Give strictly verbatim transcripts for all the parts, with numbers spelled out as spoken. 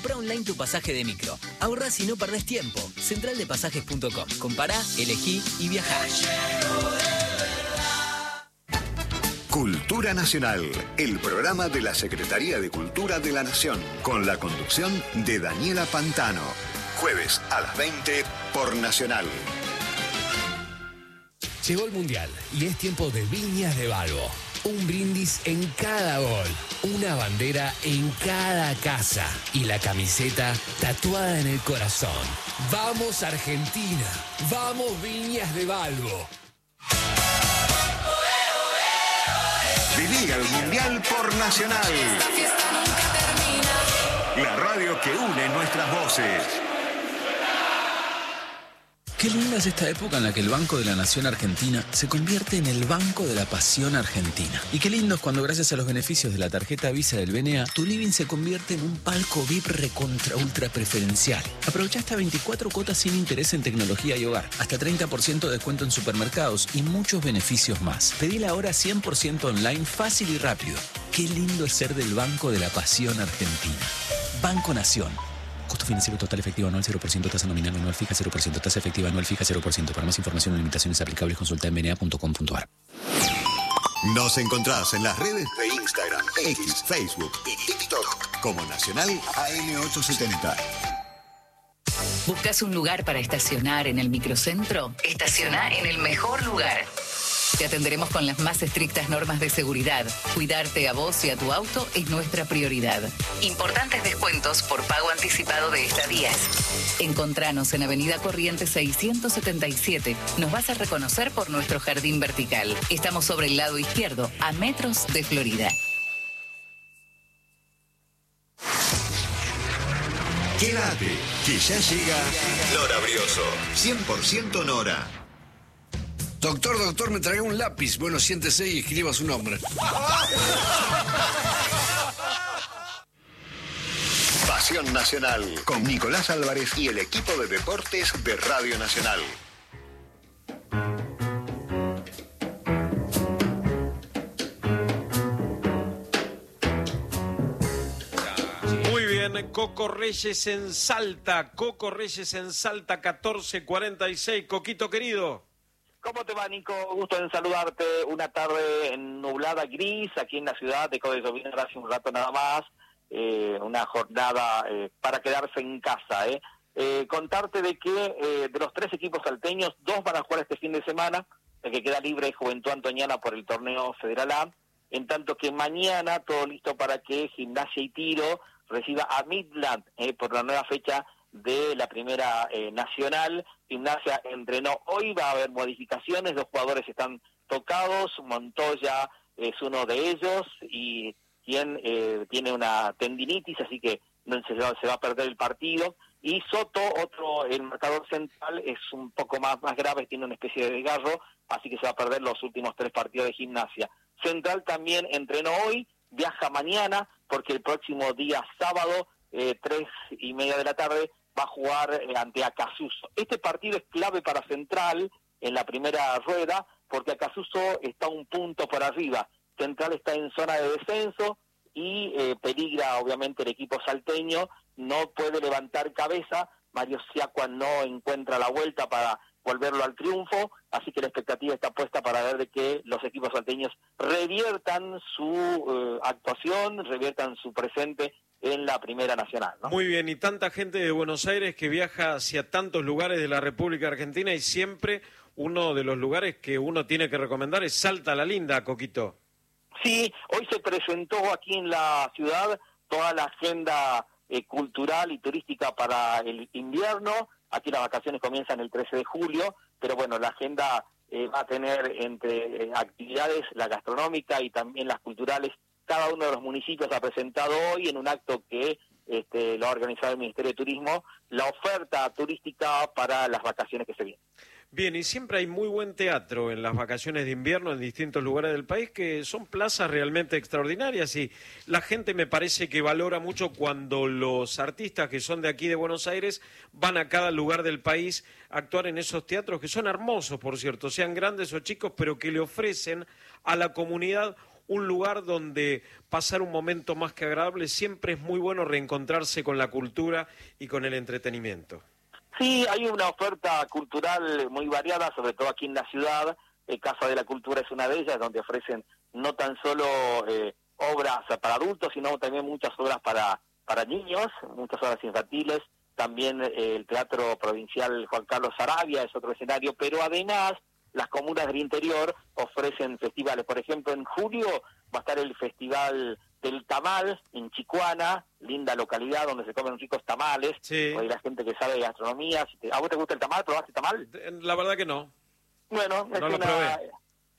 Comprá online tu pasaje de micro. Ahorrás y no perdés tiempo. central de pasajes punto com. Compará, elegí y viajá. Cultura Nacional, el programa de la Secretaría de Cultura de la Nación, con la conducción de Daniela Pantano. Jueves a las veinte por Nacional. Llegó el Mundial y es tiempo de Viñas de Balbo. Un brindis en cada gol, una bandera en cada casa y la camiseta tatuada en el corazón. ¡Vamos Argentina! ¡Vamos Viñas de Balbo! Viví el Mundial por Nacional. La radio que une nuestras voces. Qué linda es esta época en la que el Banco de la Nación Argentina se convierte en el Banco de la Pasión Argentina. Y qué lindo es cuando, gracias a los beneficios de la tarjeta Visa del B N A, tu living se convierte en un palco V I P recontra ultra preferencial. Aprovecha hasta veinticuatro cuotas sin interés en tecnología y hogar, hasta treinta por ciento de descuento en supermercados y muchos beneficios más. Pedila ahora cien por ciento online, fácil y rápido. Qué lindo es ser del Banco de la Pasión Argentina. Banco Nación. Costo financiero total efectivo anual cero por ciento, tasa nominal anual fija cero por ciento, tasa efectiva anual fija cero por ciento. Para más información o limitaciones aplicables, consulta en b n a punto com punto a r. Nos encontrás en las redes de Instagram, X, Facebook y TikTok como Nacional A M ochocientos setenta. ¿Buscas un lugar para estacionar en el microcentro? Estaciona en el mejor lugar. Te atenderemos con las más estrictas normas de seguridad. Cuidarte a vos y a tu auto es nuestra prioridad. Importantes descuentos por pago anticipado de estadías. Encontranos en Avenida Corrientes seiscientos setenta y siete. Nos vas a reconocer por nuestro jardín vertical. Estamos sobre el lado izquierdo, a metros de Florida. Quédate, que ya llega Nora Brioso. cien por ciento Nora. Doctor, doctor, me tragué un lápiz. Bueno, siéntese y escriba su nombre. Pasión Nacional, con Nicolás Álvarez y el equipo de deportes de Radio Nacional. Muy bien, Coco Reyes en Salta. Coco Reyes en Salta, catorce cuarenta y seis. Coquito querido. ¿Cómo te va, Nico? Gusto en saludarte. Una tarde nublada, gris, aquí en la ciudad de Código Vinar hace un rato nada más. Eh, una jornada eh, para quedarse en casa. ¿eh? Eh, contarte de que eh, de los tres equipos salteños, dos van a jugar este fin de semana. El que queda libre es Juventud Antoniana por el torneo Federal A. En tanto que mañana todo listo para que Gimnasia y Tiro reciba a Midland eh, por la nueva fecha de la primera eh, nacional. Gimnasia entrenó hoy, va a haber modificaciones, los jugadores están tocados, Montoya es uno de ellos y quien eh, tiene una tendinitis, así que no se, va, se va a perder el partido. Y Soto, otro, el marcador central, es un poco más, más grave, tiene una especie de desgarro, así que se va a perder los últimos tres partidos de Gimnasia. Central también entrenó hoy, viaja mañana, porque el próximo día sábado, eh, tres y media de la tarde, va a jugar eh, ante Acasuso. Este partido es clave para Central en la primera rueda, porque Acasuso está un punto por arriba. Central está en zona de descenso y eh, peligra obviamente el equipo salteño, no puede levantar cabeza. Mario Siacua no encuentra la vuelta para volverlo al triunfo, así que la expectativa está puesta para ver de que los equipos salteños reviertan su eh, actuación, reviertan su presente en la Primera Nacional, ¿no? Muy bien, y tanta gente de Buenos Aires que viaja hacia tantos lugares de la República Argentina y siempre uno de los lugares que uno tiene que recomendar es Salta la Linda, Coquito. Sí, hoy se presentó aquí en la ciudad toda la agenda eh, cultural y turística para el invierno. Aquí las vacaciones comienzan el trece de julio, pero bueno, la agenda eh, va a tener entre eh, actividades, la gastronómica y también las culturales. Cada uno de los municipios ha presentado hoy en un acto que este, lo ha organizado el Ministerio de Turismo, la oferta turística para las vacaciones que se vienen. Bien, y siempre hay muy buen teatro en las vacaciones de invierno en distintos lugares del país, que son plazas realmente extraordinarias, y la gente me parece que valora mucho cuando los artistas que son de aquí de Buenos Aires van a cada lugar del país a actuar en esos teatros que son hermosos, por cierto, sean grandes o chicos, pero que le ofrecen a la comunidad un lugar donde pasar un momento más que agradable. Siempre es muy bueno reencontrarse con la cultura y con el entretenimiento. Sí, hay una oferta cultural muy variada, sobre todo aquí en la ciudad. Eh, Casa de la Cultura es una de ellas, donde ofrecen no tan solo eh, obras para adultos, sino también muchas obras para, para niños, muchas obras infantiles. También eh, el Teatro Provincial Juan Carlos Sarabia es otro escenario, pero además las comunas del interior ofrecen festivales. Por ejemplo, en julio va a estar el Festival del Tamal en Chicuana, linda localidad donde se comen ricos tamales. Sí. Hay la gente que sabe de gastronomía. Si te, ¿A vos te gusta el tamal? ¿Probaste tamal? La verdad que no. Bueno, es, no lo una, probé.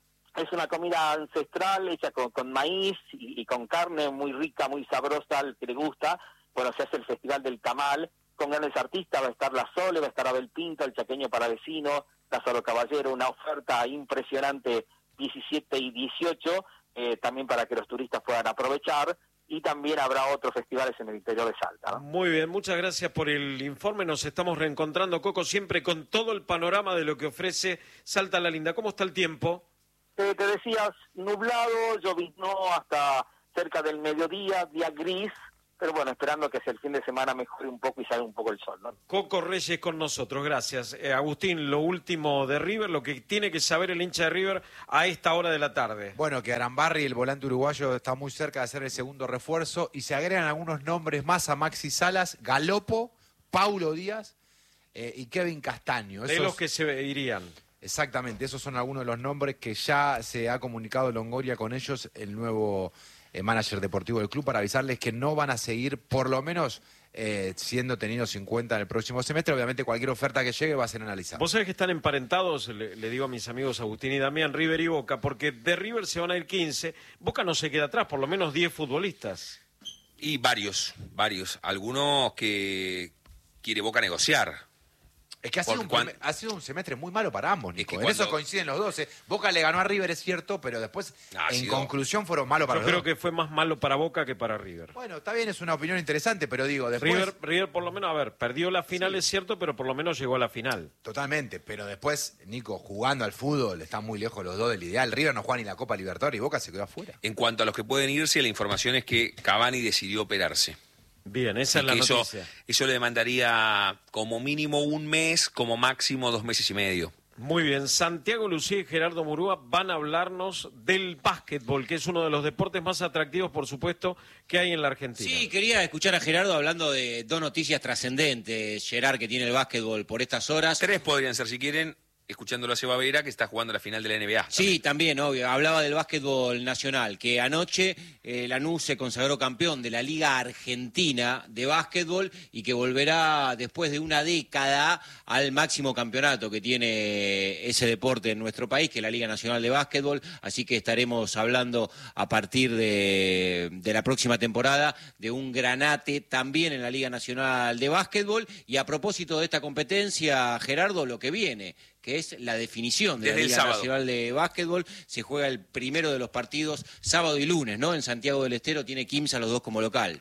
es una comida ancestral hecha con, con maíz y, y con carne muy rica, muy sabrosa, al que le gusta. Bueno, se hace el Festival del Tamal con grandes artistas. Va a estar La Sole, va a estar Abel Pinto, el chaqueño paravecino, Lázaro Caballero, una oferta impresionante diecisiete y dieciocho, eh, también para que los turistas puedan aprovechar, y también habrá otros festivales en el interior de Salta, ¿no? Muy bien, muchas gracias por el informe. Nos estamos reencontrando, Coco, siempre con todo el panorama de lo que ofrece Salta la Linda. ¿Cómo está el tiempo? Eh, te decías, nublado, lloviznó hasta cerca del mediodía, día gris, pero bueno, esperando que el fin de semana mejore un poco y salga un poco el sol, ¿no? Coco Reyes con nosotros, gracias. Eh, Agustín, lo último de River, lo que tiene que saber el hincha de River a esta hora de la tarde. Bueno, que Arambarri, el volante uruguayo, está muy cerca de hacer el segundo refuerzo y se agregan algunos nombres más a Maxi Salas, Galopo, Paulo Díaz eh, y Kevin Castaño. De Esos... los que se irían. Exactamente, esos son algunos de los nombres que ya se ha comunicado Longoria con ellos, el nuevo eh, manager deportivo del club, para avisarles que no van a seguir, por lo menos, eh, siendo tenidos en cuenta en el próximo semestre. Obviamente cualquier oferta que llegue va a ser analizada. Vos sabés que están emparentados, le, le digo a mis amigos Agustín y Damián, River y Boca, porque de River se van a ir quince, Boca no se queda atrás, por lo menos diez futbolistas. Y varios, varios. Algunos que quiere Boca negociar. Es que ha sido, un, cuan... ha sido un semestre muy malo para ambos, Nico. Es que en cuando... eso coinciden los dos. ¿eh? Boca le ganó a River, es cierto, pero después, ha en sido... conclusión, fueron malos para Yo los creo dos. que fue más malo para Boca que para River. Bueno, está bien, es una opinión interesante, pero digo, después... River, River por lo menos, a ver, perdió la final, sí. Es cierto, pero por lo menos llegó a la final. Totalmente, pero después, Nico, jugando al fútbol, están muy lejos los dos del ideal. River no juega ni la Copa Libertadores y Boca se quedó afuera. En cuanto a los que pueden irse, la información es que Cavani decidió operarse. Bien, esa es la eso, noticia. Eso le demandaría como mínimo un mes, como máximo dos meses y medio. Muy bien, Santiago Lucía y Gerardo Murúa van a hablarnos del básquetbol, que es uno de los deportes más atractivos, por supuesto, que hay en la Argentina. Sí, quería escuchar a Gerardo hablando de dos noticias trascendentes, Gerard, que tiene el básquetbol por estas horas. Tres podrían ser, si quieren, escuchándolo a Seba Vera, que está jugando la final de la N B A. También. Sí, también, obvio. Hablaba del básquetbol nacional, que anoche eh, Lanús se consagró campeón de la Liga Argentina de Básquetbol y que volverá después de una década al máximo campeonato que tiene ese deporte en nuestro país, que es la Liga Nacional de Básquetbol. Así que estaremos hablando a partir de, de la próxima temporada de un granate también en la Liga Nacional de Básquetbol. Y a propósito de esta competencia, Gerardo, lo que viene, que es la definición de Desde la Liga sábado. Nacional de Básquetbol. Se juega el primero de los partidos sábado y lunes, ¿no? En Santiago del Estero tiene Quimsa los dos como local.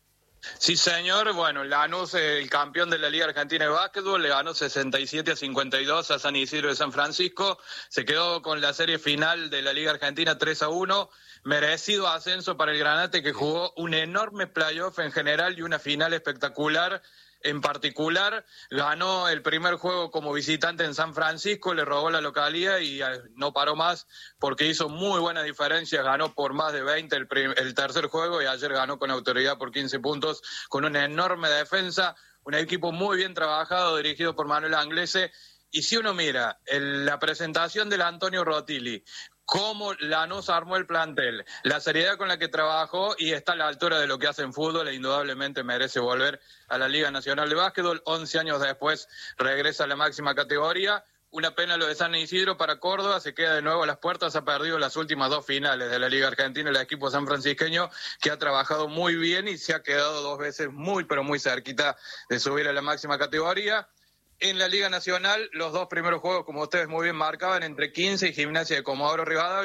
Sí, señor. Bueno, Lanús, el campeón de la Liga Argentina de Básquetbol, le ganó sesenta y siete a cincuenta y dos a San Isidro de San Francisco. Se quedó con la serie final de la Liga Argentina tres a uno. Merecido ascenso para el Granate, que jugó un enorme playoff en general y una final espectacular. En particular, ganó el primer juego como visitante en San Francisco, le robó la localía y no paró más porque hizo muy buenas diferencias, ganó por más de veinte el, prim- el tercer juego y ayer ganó con autoridad por quince puntos, con una enorme defensa, un equipo muy bien trabajado, dirigido por Manuel Anglese. Y si uno mira el, la presentación del Antonio Rotilli, cómo Lanús armó el plantel, la seriedad con la que trabajó y está a la altura de lo que hace en fútbol e indudablemente merece volver a la Liga Nacional de Básquetbol. once años después regresa a la máxima categoría. Una pena lo de San Isidro para Córdoba, se queda de nuevo a las puertas, ha perdido las últimas dos finales de la Liga Argentina, el equipo sanfrancisqueño que ha trabajado muy bien y se ha quedado dos veces muy pero muy cerquita de subir a la máxima categoría. En la Liga Nacional, los dos primeros juegos, como ustedes muy bien marcaban, entre quince y Gimnasia de Comodoro Rivadavia,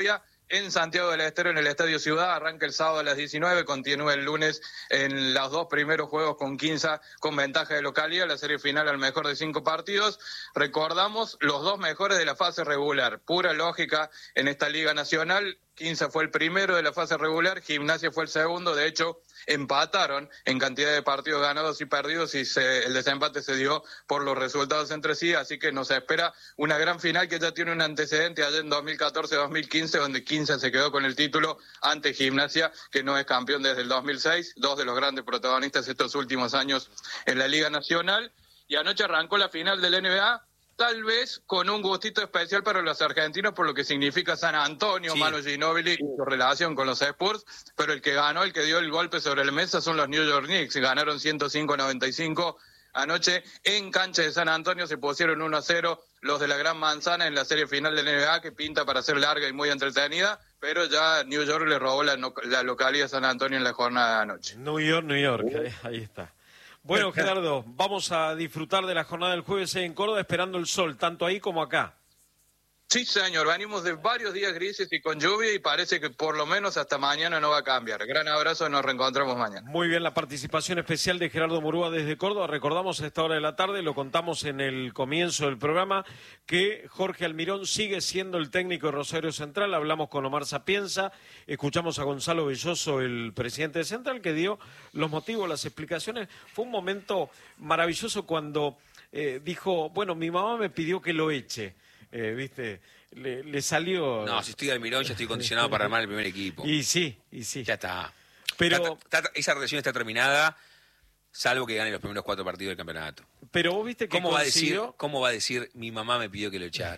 en Santiago del Estero, en el Estadio Ciudad. Arranca el sábado a las diecinueve, continúa el lunes en los dos primeros juegos con Quinza con ventaja de localidad, la serie final al mejor de cinco partidos. Recordamos los dos mejores de la fase regular, pura lógica en esta Liga Nacional. Quinza fue el primero de la fase regular, Gimnasia fue el segundo, de hecho empataron en cantidad de partidos ganados y perdidos y se, el desempate se dio por los resultados entre sí, así que nos espera una gran final que ya tiene un antecedente allá en dos mil catorce dos mil quince, donde Quinza se quedó con el título ante Gimnasia, que no es campeón desde el dos mil seis, dos de los grandes protagonistas estos últimos años en la Liga Nacional, y anoche arrancó la final del N B A, tal vez con un gustito especial para los argentinos por lo que significa San Antonio, sí. Manu Ginóbili y su relación con los Spurs, pero el que ganó, el que dio el golpe sobre la mesa son los New York Knicks, ganaron ciento cinco a noventa y cinco anoche en cancha de San Antonio, se pusieron uno a cero los de la Gran Manzana en la serie final del N B A, que pinta para ser larga y muy entretenida, pero ya New York le robó la, la localidad de San Antonio en la jornada de anoche. New York, New York, ahí, ahí está. Bueno, Gerardo, vamos a disfrutar de la jornada del jueves en Córdoba, esperando el sol, tanto ahí como acá. Sí, señor, venimos de varios días grises y con lluvia y parece que por lo menos hasta mañana no va a cambiar. Gran abrazo, nos reencontramos mañana. Muy bien, la participación especial de Gerardo Murúa desde Córdoba. Recordamos a esta hora de la tarde, lo contamos en el comienzo del programa, que Jorge Almirón sigue siendo el técnico de Rosario Central. Hablamos con Omar Sapienza, escuchamos a Gonzalo Belloso, el presidente de Central, que dio los motivos, las explicaciones. Fue un momento maravilloso cuando eh, dijo, bueno, mi mamá me pidió que lo eche. Eh, ¿Viste? Le, le salió... No, si estoy Almirón ya estoy condicionado para armar el primer equipo. Y sí, y sí. Ya está. Pero está, está, esa relación está terminada, salvo que gane los primeros cuatro partidos del campeonato. Pero vos viste que ¿Cómo va consiguió... a decir, cómo va a decir mi mamá me pidió que lo echara?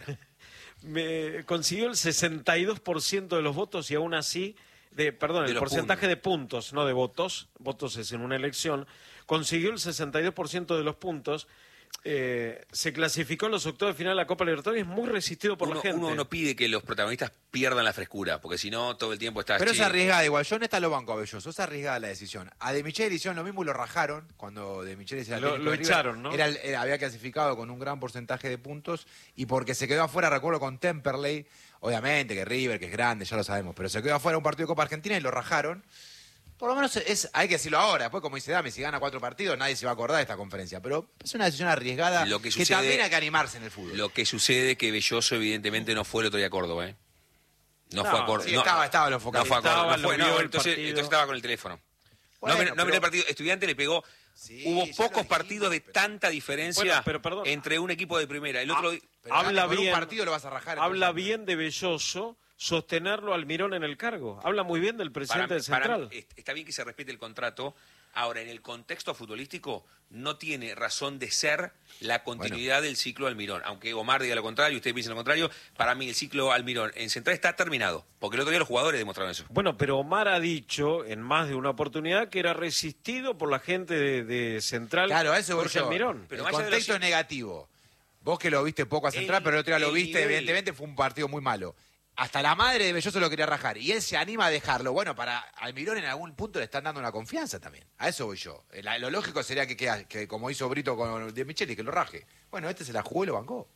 me consiguió el sesenta y dos por ciento de los votos y aún así, de, perdón, de el porcentaje puntos. de puntos, no de votos, votos es en una elección, consiguió el sesenta y dos por ciento de los puntos. Eh, se clasificó en los octavos de final de la Copa Libertadores, es muy resistido por uno, la gente. Uno no pide que los protagonistas pierdan la frescura, porque si no, todo el tiempo está... Pero es arriesgada igual, yo en esta lo banco a Belloso, es arriesgada la decisión. A De Micheli hicieron lo mismo y lo rajaron, cuando De Micheli se Lo, lo echaron, ¿no? Era, era, había clasificado con un gran porcentaje de puntos, y porque se quedó afuera, recuerdo con Temperley, obviamente que River, que es grande, ya lo sabemos, pero se quedó afuera un partido de Copa Argentina y lo rajaron. Por lo menos es, hay que decirlo ahora. Después, como dice Dami, si gana cuatro partidos, nadie se va a acordar de esta conferencia. Pero es una decisión arriesgada lo que, que sucede, también hay que animarse en el fútbol. Lo que sucede es que Belloso, evidentemente, no fue el otro día a Córdoba, ¿eh? No, no fue a Córdoba. Sí, no, estaba, estaba lo enfocado. No fue a Córdoba. Estaba, No fue, no, entonces, partido. entonces estaba con el teléfono. Bueno, no no pero... miré el partido. Estudiante le pegó. Sí, Hubo pocos dijimos, partidos de pero... tanta diferencia bueno, pero perdón. entre un equipo de primera. El otro. Ah, habla bien, bien. un partido lo vas a rajar. Habla bien de Belloso sostenerlo a Almirón en el cargo. Habla muy bien del presidente para, de Central. Para, está bien que se respete el contrato. Ahora, en el contexto futbolístico, no tiene razón de ser la continuidad bueno. del ciclo Almirón. Aunque Omar diga lo contrario, ustedes piensen lo contrario, para mí el ciclo Almirón en Central está terminado. Porque el otro día los jugadores demostraron eso. Bueno, pero Omar ha dicho en más de una oportunidad que era resistido por la gente de, de Central. Claro, eso voy Jorge yo. Almirón. Pero el contexto los... es negativo. Vos que lo viste poco a Central, el, pero el otro día lo viste, nivel... evidentemente fue un partido muy malo. Hasta la madre de Belloso lo quería rajar. Y él se anima a dejarlo. Bueno, para Almirón en algún punto le están dando una confianza también. A eso voy yo. La, lo lógico sería que, que, que, como hizo Brito con De Micheli, que lo raje. Bueno, este se la jugó y lo bancó.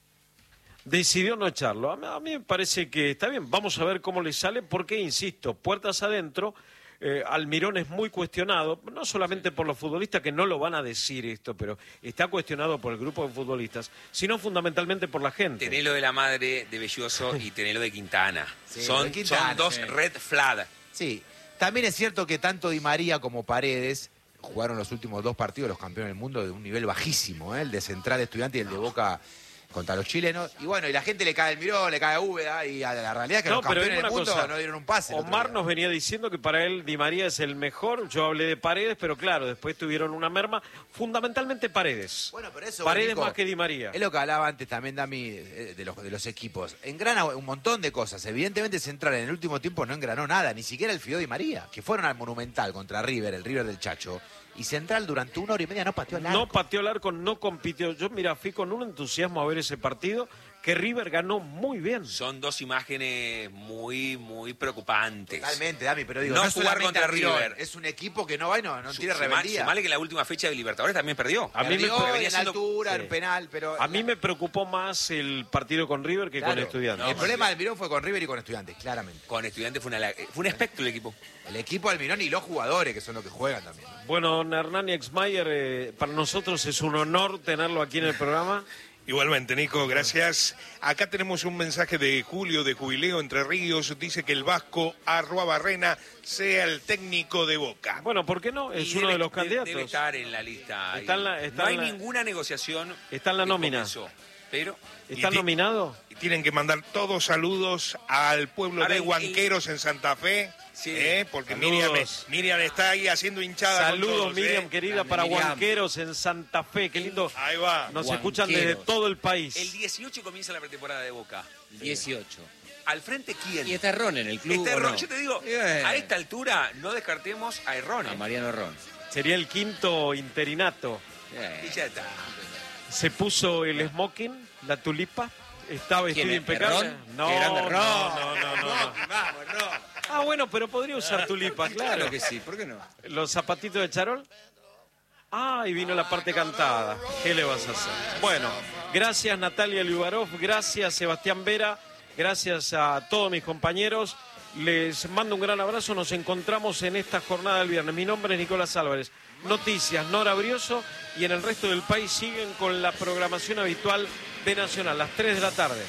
Decidió no echarlo. A mí, a mí me parece que está bien. Vamos a ver cómo le sale. Porque, insisto, puertas adentro... Eh, Almirón es muy cuestionado, no solamente por los futbolistas que no lo van a decir esto, pero está cuestionado por el grupo de futbolistas, sino fundamentalmente por la gente. Tenés lo de la madre de Belloso y tenés lo de Quintana. Sí, son, de Quintana, son dos sí. red flag. Sí, también es cierto que tanto Di María como Paredes jugaron los últimos dos partidos los campeones del mundo de un nivel bajísimo, ¿eh? El de Central Estudiante y el de Boca contra los chilenos, y bueno, y la gente le cae el Mirón, le cae a Úbeda, y a la realidad es que no, los campeones del mundo cosa, no dieron un pase. Omar nos venía diciendo que para él Di María es el mejor, yo hablé de Paredes, pero claro, después tuvieron una merma, fundamentalmente Paredes. Bueno, pero eso, Paredes Nico, más que Di María. Es lo que hablaba antes también, Dami, de los, de los equipos. Engrana un montón de cosas. Evidentemente Central en el último tiempo no engranó nada, ni siquiera el Fideo Di María, que fueron al Monumental contra River, el River del Chacho. Y Central durante una hora y media no pateó el arco. No pateó el arco, no compitió. Yo, mira, fui con un entusiasmo a ver ese partido que River ganó muy bien. Son dos imágenes muy, muy preocupantes. Totalmente, Dami, pero digo, no, no es jugar contra Almirón, River. Es un equipo que no va y no, no Su- tiene suma- rebeldía. Sumale que en la última fecha de Libertadores también perdió. A mí me Perdió porque venía en siendo- altura, sí. en penal, pero... A mí me preocupó más el partido con River que Claro, con Estudiantes. el problema de Almirón fue con River y con Estudiantes, claramente. Con Estudiantes fue, una, la- fue un espectro el equipo. El equipo de Almirón y los jugadores, que son los que juegan también. Bueno, don Hernán Exmayer, eh, para nosotros es un honor tenerlo aquí en el programa. Igualmente, Nico, gracias. Acá tenemos un mensaje de Julio de Jubileo Entre Ríos. Dice que el Vasco Arruabarrena sea el técnico de Boca. Bueno, ¿por qué no? Es Y uno debe- de los debe- candidatos. Debe estar en la lista. Está ahí. en la- está no en hay la- ninguna negociación. Está en la que nómina. comenzó, pero ¿Está Y ti- nominado? Y tienen que mandar todos saludos al pueblo Ahora, de el- Huanqueros en Santa Fe. Sí. ¿eh? Porque Saludos. Miriam, Miriam está ahí haciendo hinchada. con Saludos, todos, Miriam, ¿eh? querida, para Miriam. Huanqueros en Santa Fe. Qué lindo. Ahí va. Nos Huanqueros. escuchan desde todo el país. el dieciocho comienza la pretemporada de Boca. dieciocho. ¿Al frente quién? Y está Ron en el club. Este ¿o Ron, no? yo te digo, Bien. a esta altura no descartemos a Errone. A Mariano Ron. Sería el quinto interinato. Bien. Y ya está. Se puso el smoking, la tulipa. Está vestido ¿Quién es? impecable. ¿Ron? No, Qué grande no, Ron. no, no, no, no. Vamos, Ron. Ah, bueno, pero podría usar tulipa, claro. Claro que sí, ¿por qué no? Los zapatitos de charol. Ah, y vino la parte cantada. ¿Qué le vas a hacer? Bueno, gracias Natalia Liubarov, gracias Sebastián Vera, gracias a todos mis compañeros. Les mando un gran abrazo, nos encontramos en esta jornada del viernes. Mi nombre es Nicolás Álvarez. Noticias, Nora Brioso, y en el resto del país siguen con la programación habitual de Nacional, las tres de la tarde.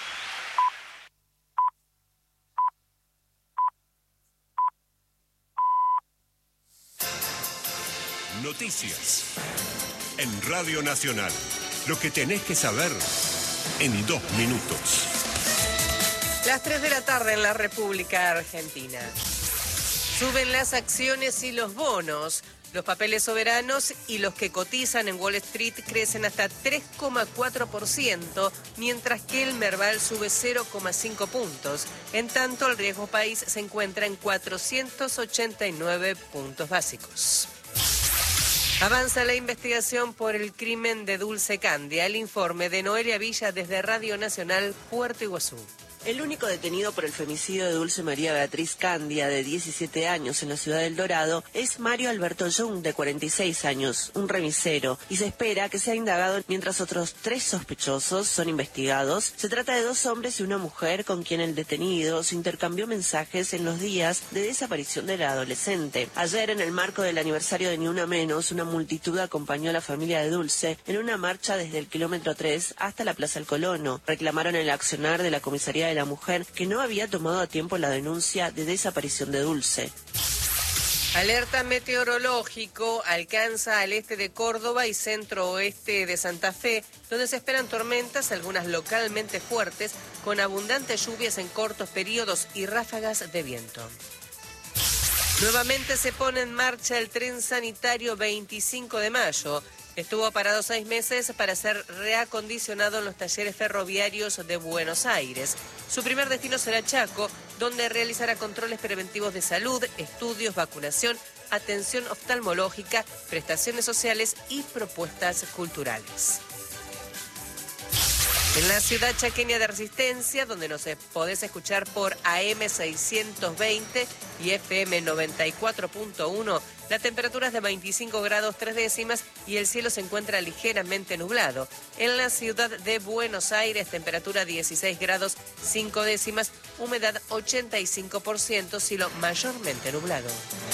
Noticias en Radio Nacional. Lo que tenés que saber en dos minutos. Las tres de la tarde en la República Argentina. Suben las acciones y los bonos. Los papeles soberanos y los que cotizan en Wall Street crecen hasta tres coma cuatro por ciento, mientras que el Merval sube cero coma cinco puntos. En tanto, el riesgo país se encuentra en cuatrocientos ochenta y nueve puntos básicos. Avanza la investigación por el crimen de Dulce Candia. El informe de Noelia Villa desde Radio Nacional, Puerto Iguazú. El único detenido por el femicidio de Dulce María Beatriz Candia, de diecisiete años, en la ciudad del Dorado, es Mario Alberto Young, de cuarenta y seis años, un remisero, y se espera que sea indagado mientras otros tres sospechosos son investigados. Se trata de dos hombres y una mujer con quien el detenido se intercambió mensajes en los días de desaparición de la adolescente. Ayer, en el marco del aniversario de Ni Una Menos, una multitud acompañó a la familia de Dulce en una marcha desde el kilómetro tres hasta la Plaza El Colono. Reclamaron el accionar de la comisaría de la mujer, que no había tomado a tiempo la denuncia de desaparición de Dulce. Alerta meteorológico alcanza al este de Córdoba y centro-oeste de Santa Fe, donde se esperan tormentas, algunas localmente fuertes, con abundantes lluvias en cortos periodos y ráfagas de viento. Nuevamente se pone en marcha el tren sanitario veinticinco de mayo. Estuvo parado seis meses para ser reacondicionado en los talleres ferroviarios de Buenos Aires. Su primer destino será Chaco, donde realizará controles preventivos de salud, estudios, vacunación, atención oftalmológica, prestaciones sociales y propuestas culturales. En la ciudad chaqueña de Resistencia, donde nos podés escuchar por A M seiscientos veinte y F M noventa y cuatro punto uno, la temperatura es de veinticinco grados tres décimas y el cielo se encuentra ligeramente nublado. En la ciudad de Buenos Aires, temperatura dieciséis grados cinco décimas, humedad ochenta y cinco por ciento, cielo mayormente nublado.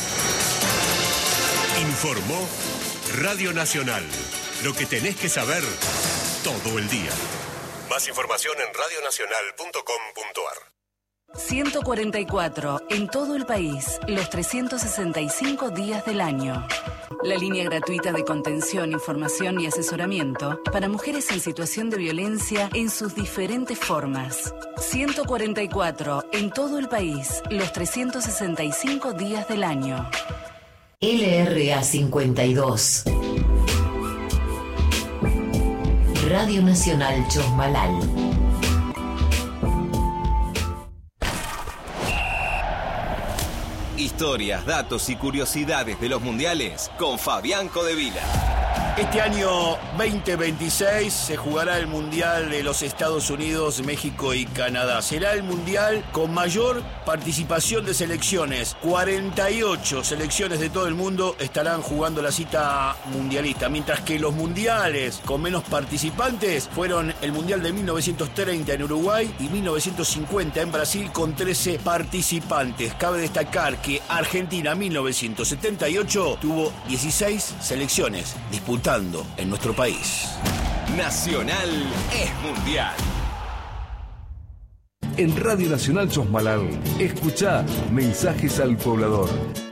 Informó Radio Nacional. Lo que tenés que saber todo el día. Más información en radionacional punto com punto ar. ciento cuarenta y cuatro en todo el país, los trescientos sesenta y cinco días del año. La línea gratuita de contención, información y asesoramiento para mujeres en situación de violencia en sus diferentes formas. ciento cuarenta y cuatro en todo el país, los trescientos sesenta y cinco días del año. L R A cincuenta y dos. Radio Nacional Chosmalal. Historias, datos y curiosidades de los mundiales con Fabián Codevila. Este año veinte veintiséis se jugará el Mundial de los Estados Unidos, México y Canadá. Será el Mundial con mayor participación de selecciones. cuarenta y ocho selecciones de todo el mundo estarán jugando la cita mundialista, mientras que los mundiales con menos participantes fueron el Mundial de mil novecientos treinta en Uruguay y mil novecientos cincuenta en Brasil con trece participantes. Cabe destacar que Argentina mil novecientos setenta y ocho tuvo dieciséis selecciones disputando en nuestro país. Nacional es mundial. En Radio Nacional Chosmalal, escuchá Mensajes al Poblador.